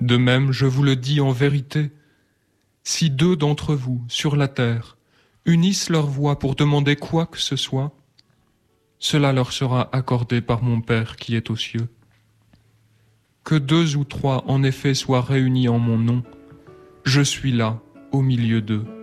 De même, je vous le dis en vérité, si 2 d'entre vous, sur la terre, unissent leur voix pour demander quoi que ce soit, cela leur sera accordé par mon Père qui est aux cieux. Que 2 ou 3 en effet soient réunis en mon nom, je suis là, au milieu d'eux.